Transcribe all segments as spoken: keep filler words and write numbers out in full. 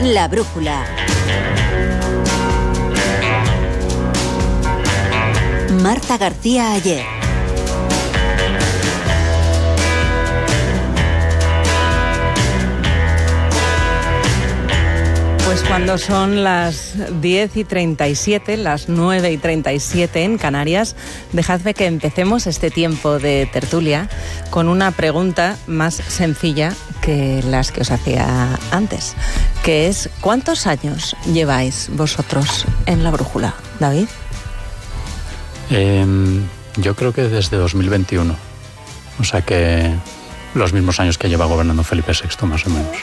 La Brújula. Marta García Ayer. Pues cuando son las diez y treinta y siete, las nueve y treinta y siete en Canarias, dejadme que empecemos este tiempo de tertulia con una pregunta más sencilla que las que os hacía antes, que es ¿cuántos años lleváis vosotros en La Brújula, David? Eh, yo creo que desde dos mil veintiuno, o sea que los mismos años que lleva gobernando Felipe sexto, más o menos.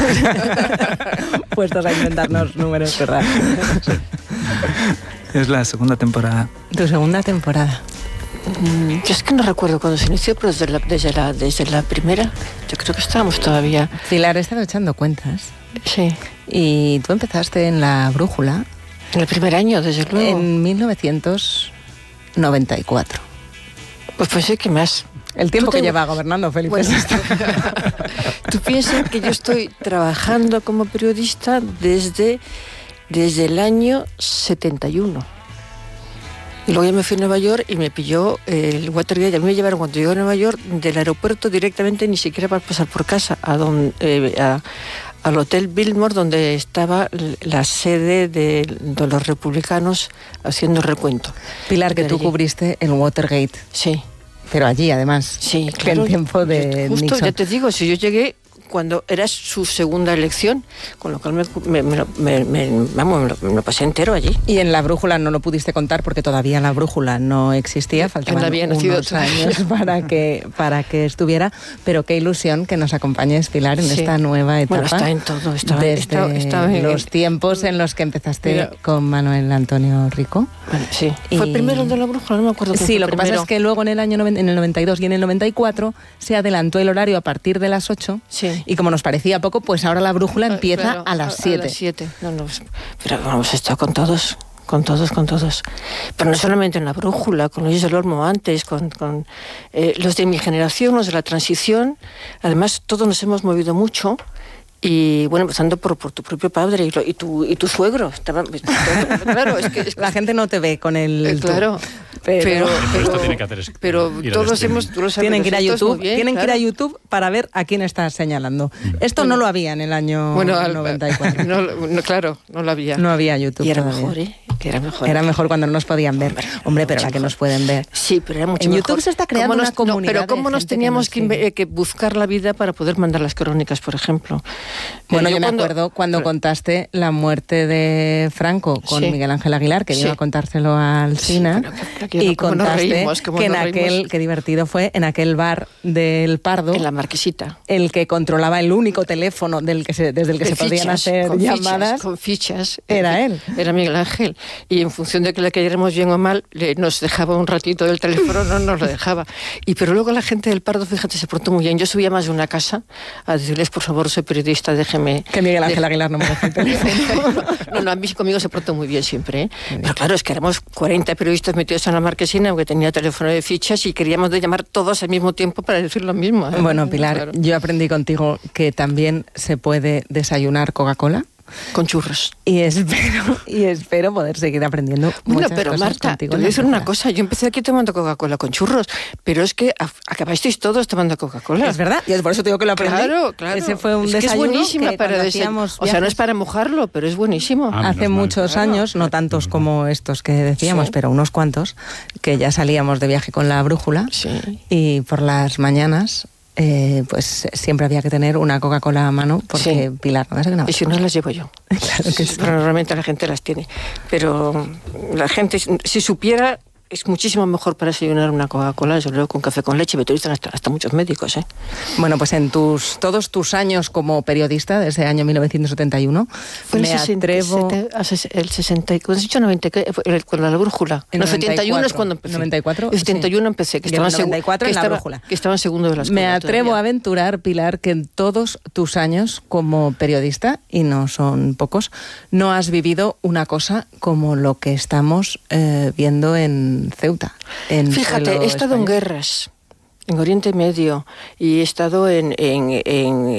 Puestos a inventarnos números, ¿verdad? Sí. Es la segunda temporada. Tu segunda temporada. Mm, yo es que no recuerdo cuándo se inició, pero desde la, desde, la, desde la primera, yo creo que estábamos todavía. Pilar, he estado echando cuentas. Sí. Y tú empezaste en La Brújula. En el primer año, desde luego. En mil novecientos noventa y cuatro. Pues pues sí, que más. El tiempo te... que lleva gobernando Felipe bueno, sexto. Tú piensas que yo estoy trabajando como periodista desde, desde el año setenta y uno. Y luego ya me fui a Nueva York y me pilló el Watergate. A mí me llevaron cuando llegué a Nueva York del aeropuerto directamente, ni siquiera para pasar por casa, a donde, eh, a, al Hotel Biltmore, donde estaba la sede de, de los republicanos haciendo recuento. Pilar, que tú allí. Cubriste el Watergate. Sí. Pero allí, además, sí, que claro, en tiempo de justo, Nixon. Ya te digo, si yo llegué cuando era su segunda elección, con lo cual me, me, me, me, me, vamos, me, lo, me lo pasé entero allí. Y en La Brújula no lo pudiste contar porque todavía La Brújula no existía, faltaban no había unos años para que, para que estuviera, pero qué ilusión que nos acompañes, Pilar, en sí. esta nueva etapa. Bueno, está en todo, estaba, desde estaba, estaba en los el, tiempos en los que empezaste mira, con Manuel Antonio Rico. Bueno, sí. Y... ¿Fue primero el de La Brújula? No me acuerdo. Sí, fue lo que primero. pasa es que luego en el año en el noventa y dos y en el noventa y cuatro se adelantó el horario a partir de las ocho, sí. Y como nos parecía poco, pues ahora La Brújula empieza claro, a las siete. A las siete. No, no, pero hemos estado con todos, con todos, con todos. Pero no solamente en La Brújula, con Luis del Olmo antes, con, con eh, los de mi generación, los de la transición. Además, todos nos hemos movido mucho. Y bueno, empezando por, por tu propio padre y, lo, y, tu, y tu suegro. Estaba, claro, es que, es que la gente no te ve con el... Eh, claro. Pero, pero, pero esto tiene que hacer es, pero todos hemos... Tú lo sabes, tienen que ir a YouTube, bien, tienen claro. que ir a YouTube para ver a quién estás señalando. Esto bueno, no lo había en el año bueno, al, noventa y cuatro. No, no, claro, no lo había. No había YouTube y era todavía. mejor, ¿eh? Que era mejor. Era mejor cuando no nos podían ver. Hombre, Hombre pero la que nos pueden ver. Sí, pero era mucho en mejor. En YouTube se está creando nos, una comunidad. No, pero cómo nos teníamos que, que, que buscar la vida para poder mandar las crónicas, por ejemplo. Bueno, eh, yo, yo me cuando, acuerdo cuando pero, contaste la muerte de Franco con sí. Miguel Ángel Aguilar, que sí. iba a contárselo al Sina, sí, pero, pero, y contaste reímos, que en aquel, reímos. Qué divertido fue, en aquel bar del Pardo. En la Marquesita. El que controlaba el único teléfono del que se, desde el que de se fichas, podían hacer con llamadas. Fichas, con fichas. Era él. Era Miguel Ángel. Y en función de que le cayéramos bien o mal, le, nos dejaba un ratito del teléfono, no nos lo dejaba. Y pero luego la gente del Pardo, fíjate, se portó muy bien. Yo subía más de una casa a decirles, por favor, soy periodista, déjeme... Que Miguel Ángel de... Aguilar no me deja el teléfono. no, no, a mí conmigo se portó muy bien siempre, ¿eh? Pero claro, es que éramos cuarenta periodistas metidos en la Marquesina, porque tenía teléfono de fichas y queríamos de llamar todos al mismo tiempo para decir lo mismo, ¿eh? Bueno, Pilar, claro. Yo aprendí contigo que también se puede desayunar Coca-Cola. Con churros. Y espero, y espero poder seguir aprendiendo bueno, muchas pero cosas Marta, contigo. te voy a decir una cosa. Yo empecé aquí tomando Coca-Cola con churros, pero es que acabasteis todos tomando Coca-Cola. Es verdad, y por eso te digo que lo aprendí. Claro, claro. Ese fue un es desayuno que es buenísima que para desayunar. O sea, no es para mojarlo, pero es buenísimo. Ah, Hace muchos claro. años, no tantos como estos que decíamos, sí. pero unos cuantos, que ya salíamos de viaje con La Brújula, sí. y por las mañanas... Eh, pues siempre había que tener una Coca-Cola a mano porque sí. Pilar no no. Y si no las llevo yo. Claro que sí. Pero normalmente la gente las tiene. Pero la gente, si supiera, es muchísimo mejor para desayunar una Coca-Cola, sobre todo con café con leche, pero hasta, hasta muchos médicos, ¿eh? Bueno, pues en tus todos tus años como periodista, desde el año mil novecientos setenta y uno, fue me el sesenta, atrevo... El sesenta, ¿cuándo has dicho noventa? Con la Brújula. El no, setenta y uno es cuando empecé. noventa y cuatro, el setenta y uno sí. empecé, que estaba, noventa y cuatro que, en La estaba, Brújula. que estaba en segundo de la escuela. Me atrevo todavía. a aventurar, Pilar, que en todos tus años como periodista, y no son pocos, no has vivido una cosa como lo que estamos eh, viendo en Ceuta. En Fíjate, he estado español. en guerras, en Oriente Medio, y he estado en, en, en